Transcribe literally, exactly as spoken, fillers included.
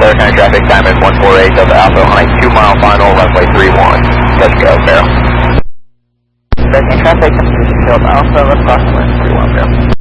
Clear County traffic, time is one four eight Delta Alpha on a two mile final, runway three one. Let's go, Barrel. Clear County traffic, Delta Alpha, left crossing runway three one, Barrel.